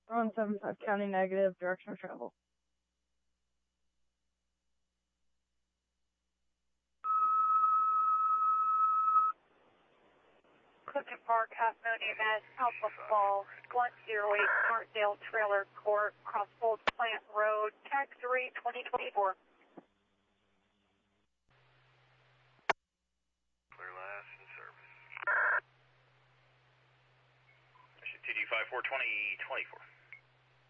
175 County negative, direction of travel. Clifton Park, Half Moon EMS, Alpha Fall, 108 Martindale Trailer Court, Cross Old Plant Road, Tag 3, 2024. Clear last in service. TD 542024.